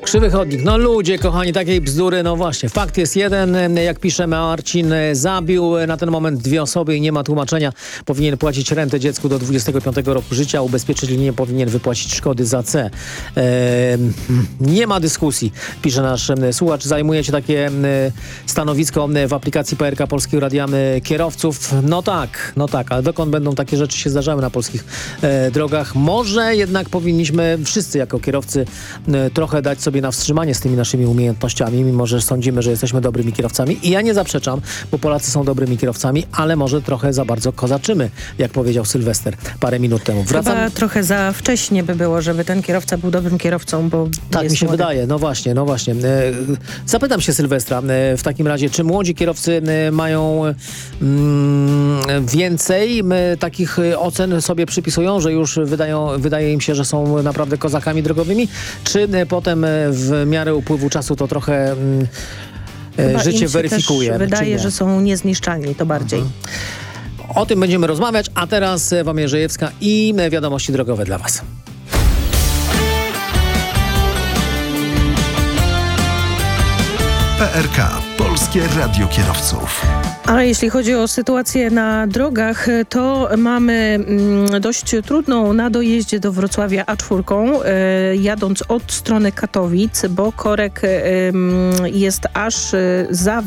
Krzywy chodnik. No ludzie, kochani, takiej bzdury, no właśnie. Fakt jest jeden, jak pisze Marcin, zabił na ten moment 2 osoby i nie ma tłumaczenia. Powinien płacić rentę dziecku do 25 roku życia, ubezpieczyciel nie powinien wypłacić szkody za C. Nie ma dyskusji, pisze nasz słuchacz. Zajmujecie takie stanowisko w aplikacji PRK Polskiego Radia kierowców. No tak, ale dokąd będą takie rzeczy się zdarzały na polskich drogach? Może jednak powinniśmy wszyscy jako kierowcy trochę dać sobie na wstrzymanie z tymi naszymi umiejętnościami, mimo że sądzimy, że jesteśmy dobrymi kierowcami. I ja nie zaprzeczam, bo Polacy są dobrymi kierowcami, ale może trochę za bardzo kozaczymy, jak powiedział Sylwester parę minut temu. Chyba trochę za wcześnie by było, żeby ten kierowca był dobrym kierowcą, bo tak jest mi się młody. wydaje. No właśnie. Zapytam się Sylwestra w takim razie, czy młodzi kierowcy mają więcej takich ocen sobie przypisują, że już wydaje im się, że są naprawdę kozakami drogowymi, czy potem w miarę upływu czasu to trochę życie weryfikuje? Też wydaje, że są niezniszczalni, to bardziej. O tym będziemy rozmawiać, a teraz Wam Jerzejewska i wiadomości drogowe dla Was. PRK, Polskie Radio Kierowców. Ale jeśli chodzi o sytuację na drogach, to mamy dość trudną na dojeździe do Wrocławia A4, jadąc od strony Katowic, bo korek jest aż za